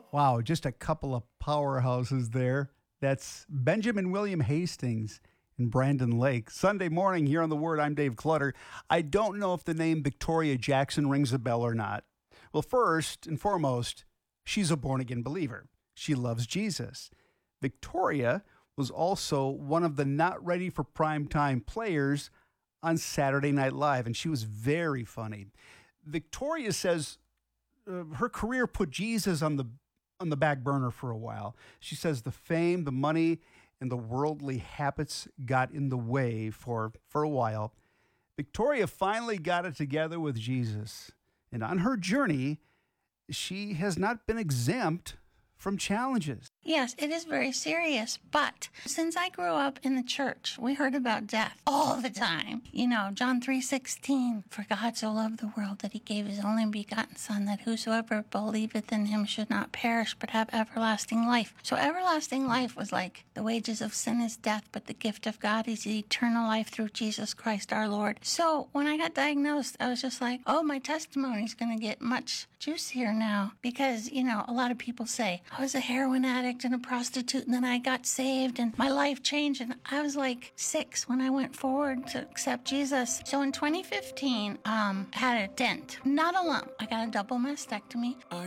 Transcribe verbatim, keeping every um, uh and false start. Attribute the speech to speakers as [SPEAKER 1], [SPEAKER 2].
[SPEAKER 1] Wow, just a couple of powerhouses there. That's Benjamin William Hastings and Brandon Lake. Sunday morning here on The Word, I'm Dave Clutter. I don't know if the name Victoria Jackson rings a bell or not. Well, first and foremost, she's a born-again believer. She loves Jesus. Victoria was also one of the not ready for primetime players on Saturday Night Live, and she was very funny. Victoria says uh, her career put Jesus on the on the back burner for a while. She says the fame, the money, and the worldly habits got in the way for, for a while. Victoria finally got it together with Jesus. And on her journey, she has not been exempt from challenges.
[SPEAKER 2] Yes, it is very serious, but since I grew up in the church, we heard about death all the time. You know, John three sixteen, for God so loved the world that he gave his only begotten Son, that whosoever believeth in him should not perish, but have everlasting life. So everlasting life was like, the wages of sin is death, but the gift of God is eternal life through Jesus Christ our Lord. So when I got diagnosed, I was just like, oh, my testimony is going to get much juicier now, because, you know, a lot of people say, I was a heroin addict and a prostitute, and then I got saved and my life changed, and I was like six when I went forward to accept Jesus. So in twenty fifteen, um, I had a dent, not a lump. I got a double mastectomy.